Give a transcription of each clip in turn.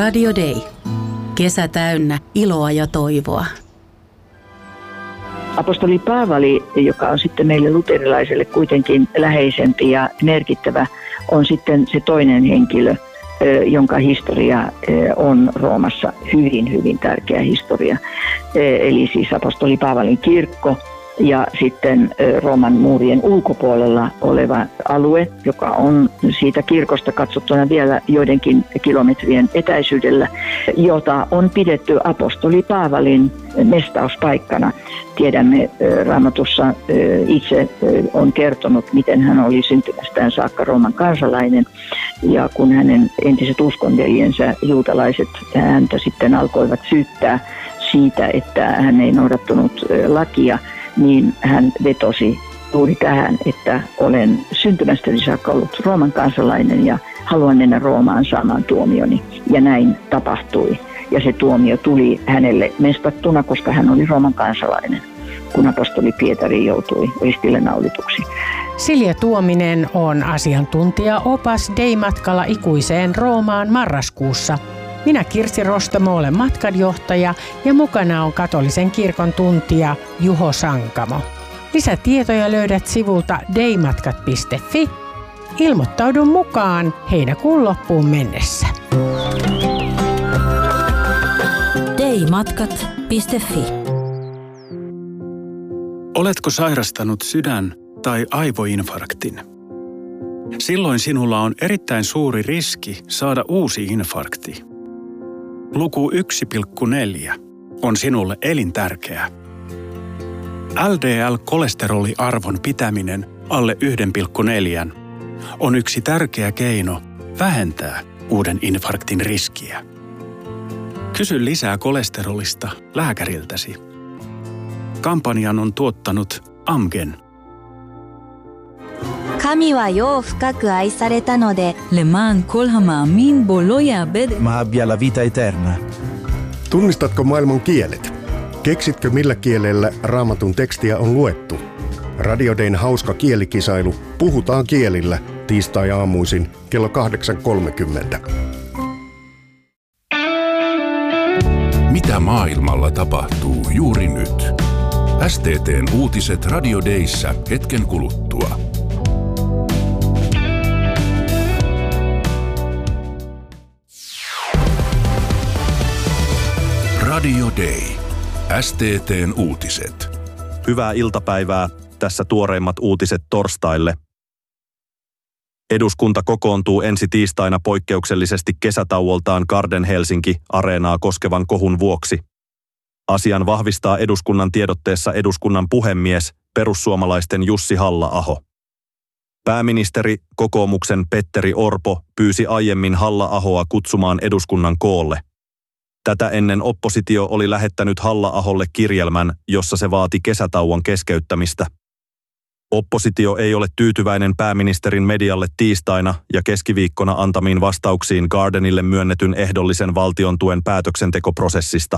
Radio Day. Kesä täynnä iloa ja toivoa. Apostoli Paavali, joka on sitten meille luterilaiselle kuitenkin läheisempi ja merkittävä, on sitten se toinen henkilö, jonka historia on Roomassa hyvin, hyvin tärkeä historia. Eli siis apostoli Paavalin kirkko ja sitten Rooman muurien ulkopuolella oleva alue, joka on siitä kirkosta katsottuna vielä joidenkin kilometrien etäisyydellä, jota on pidetty apostoli Paavalin mestauspaikkana. Tiedämme Raamatussa itse on kertonut, miten hän oli syntymästään saakka Rooman kansalainen. Ja kun hänen entiset uskonveljensä juutalaiset häntä sitten alkoivat syyttää siitä, että hän ei noudattanut lakia, niin hän vetosi juuri tähän, että olen syntymästäni saakka ollut Rooman kansalainen ja haluan mennä Roomaan saamaan tuomioni. Ja näin tapahtui. Ja se tuomio tuli hänelle mestattuna, koska hän oli Rooman kansalainen, kun apostoli Pietari joutui ristille naulituksi. Silja Tuominen on asiantuntija-opas Day-matkalla ikuiseen Roomaan marraskuussa. Minä Kirsi Rostamo olen matkanjohtaja ja mukana on katolisen kirkon tuntija Juho Sankamo. Lisätietoja löydät sivulta daymatkat.fi. Ilmoittaudu mukaan heinäkuun loppuun mennessä. daymatkat.fi. Oletko sairastanut sydän- tai aivoinfarktin? Silloin sinulla on erittäin suuri riski saada uusi infarkti. Luku 1,4 on sinulle elintärkeä. LDL-kolesteroliarvon pitäminen alle 1,4 on yksi tärkeä keino vähentää uuden infarktin riskiä. Kysy lisää kolesterolista lääkäriltäsi. Kampanjan on tuottanut Amgen. 神はよう深く愛されたので למען כל המאמין בו לא יאבד ma abbia la vita eterna. Tunnistatko maailman kielet? Keksitkö millä kielellä Raamatun tekstiä on luettu? Radio Dayn hauska kielikisailu Puhutaan kielillä tiistai-aamuisin kello 8.30. Mitä maailmalla tapahtuu juuri nyt? STT:n uutiset Radio Dayssä hetken kuluttua. Radio Day. STT:n uutiset. Hyvää iltapäivää. Tässä tuoreimmat uutiset torstaille. Eduskunta kokoontuu ensi tiistaina poikkeuksellisesti kesätauoltaan Garden Helsinki-areenaa koskevan kohun vuoksi. Asian vahvistaa eduskunnan tiedotteessa eduskunnan puhemies, perussuomalaisten Jussi Halla-aho. Pääministeri, kokoomuksen Petteri Orpo, pyysi aiemmin Halla-ahoa kutsumaan eduskunnan koolle. Tätä ennen oppositio oli lähettänyt Halla-aholle kirjelmän, jossa se vaati kesätauon keskeyttämistä. Oppositio ei ole tyytyväinen pääministerin medialle tiistaina ja keskiviikkona antamiin vastauksiin Gardenille myönnetyn ehdollisen valtion tuen päätöksentekoprosessista.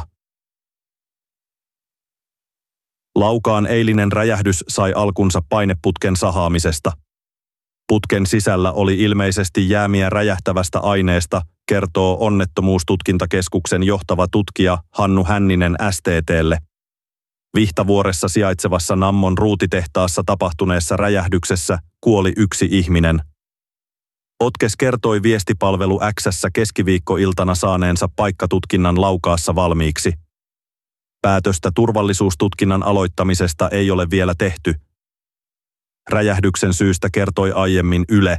Laukaan eilinen räjähdys sai alkunsa paineputken sahaamisesta. Putken sisällä oli ilmeisesti jäämiä räjähtävästä aineesta, kertoo Onnettomuustutkintakeskuksen johtava tutkija Hannu Hänninen STT:lle. Vihtavuoressa sijaitsevassa Nammon ruutitehtaassa tapahtuneessa räjähdyksessä kuoli yksi ihminen. Otkes kertoi viestipalvelu X:ssä keskiviikkoiltana saaneensa paikkatutkinnan Laukaassa valmiiksi. Päätöstä turvallisuustutkinnan aloittamisesta ei ole vielä tehty. Räjähdyksen syystä kertoi aiemmin Yle.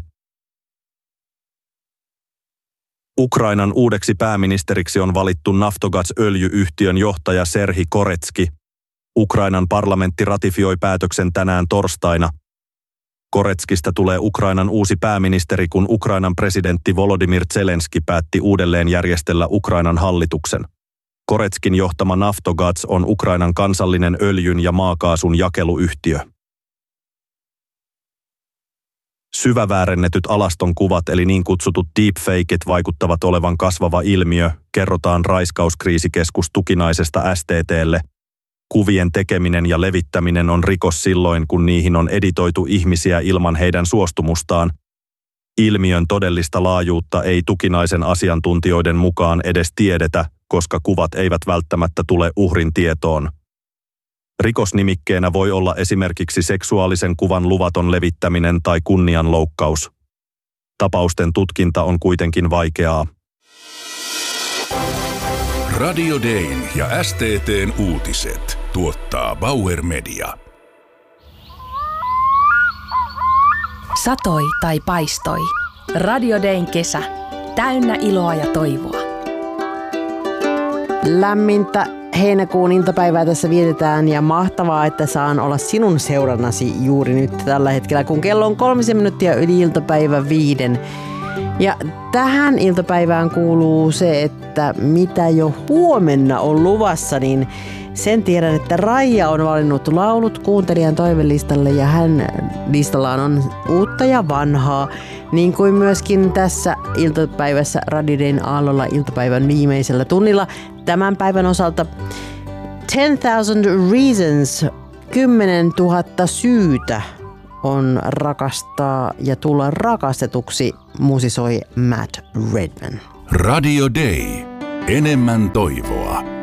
Ukrainan uudeksi pääministeriksi on valittu Naftogaz-öljy-yhtiön johtaja Serhii Koretski. Ukrainan parlamentti ratifioi päätöksen tänään torstaina. Koretskista tulee Ukrainan uusi pääministeri, kun Ukrainan presidentti Volodymyr Zelenski päätti uudelleen järjestellä Ukrainan hallituksen. Koretskin johtama Naftogaz on Ukrainan kansallinen öljyn ja maakaasun jakeluyhtiö. Syväväärennetyt alastonkuvat eli niin kutsutut deepfakeit vaikuttavat olevan kasvava ilmiö, kerrotaan Raiskauskriisikeskus Tukinaisesta STT:lle. Kuvien tekeminen ja levittäminen on rikos silloin, kun niihin on editoitu ihmisiä ilman heidän suostumustaan. Ilmiön todellista laajuutta ei Tukinaisen asiantuntijoiden mukaan edes tiedetä, koska kuvat eivät välttämättä tule uhrin tietoon. Rikosnimikkeenä voi olla esimerkiksi seksuaalisen kuvan luvaton levittäminen tai kunnianloukkaus. Tapausten tutkinta on kuitenkin vaikeaa. Radio Dayn ja STT:n uutiset tuottaa Bauer Media. Satoi tai paistoi. Radio Dayn kesä. Täynnä iloa ja toivoa. Lämmintä heinäkuun iltapäivää tässä vietetään ja mahtavaa, että saan olla sinun seurannasi juuri nyt tällä hetkellä, kun kello on 3 minuuttia yli iltapäivä 5. Ja tähän iltapäivään kuuluu se, että mitä jo huomenna on luvassa, niin sen tiedän, että Raija on valinnut laulut kuuntelijan toivelistalle ja hän listallaan on uutta ja vanhaa, niin kuin myöskin tässä iltapäivässä Radio Dayn aallolla iltapäivän viimeisellä tunnilla. Tämän päivän osalta 10,000 Reasons, 10 000 syytä on rakastaa ja tulla rakastetuksi, musisoi Matt Redman. Radio Day. Enemmän toivoa.